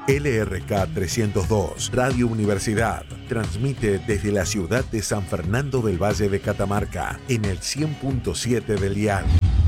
LRK 302, Radio Universidad, transmite desde la ciudad de San Fernando del Valle de Catamarca en el 100.7 del dial.